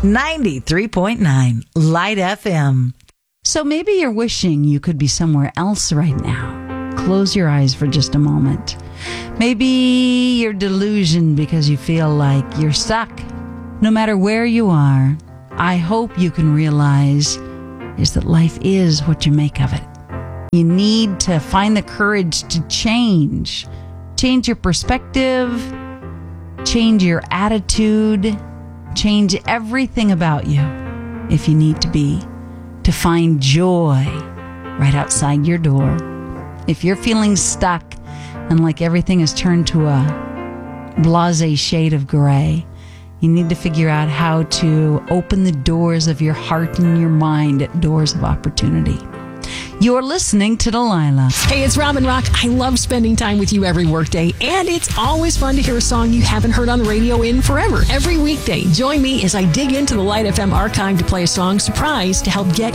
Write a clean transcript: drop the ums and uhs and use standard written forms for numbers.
93.9 Light FM. So maybe you're wishing you could be somewhere else right now. Close your eyes for just a moment. Maybe you're delusioned because you feel like you're stuck. No matter where you are, I hope you can realize is that life is what you make of it. You need to find the courage to change. Change your perspective, change your attitude, change everything about you if you need to find joy right outside your door. If you're feeling stuck and like everything has turned to a blasé shade of gray, you need to figure out how to open the doors of your heart and your mind at doors of opportunity. You're listening to Delilah. Hey, it's Robin Rock. I love spending time with you every workday, and it's always fun to hear a song you haven't heard on the radio in forever. Every weekday, join me as I dig into the Light FM archive to play a song surprise to help get